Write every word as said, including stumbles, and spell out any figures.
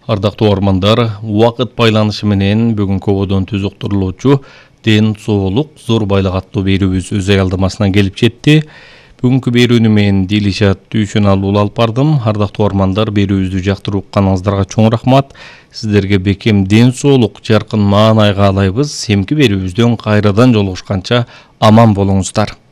Ардактуу угармандар, убакыт байланышы менен бүгүнкү ободон түз уктурулуучу ден соолук зор байлык аттуу берүүбүз өз аялдамасына келип жетти. Бүгүнкү берүүнү мен Дилишат Дүйшөналуу алып бардым. Ардактуу угармандар, берүүбүздү жактырып укканыңыздарга чоң рахмат. Сиздерге бекем ден соолук, жаркын маанай каалайбыз. Эмки берүүбүздөн кайрадан жолугушканча аман болуңуздар.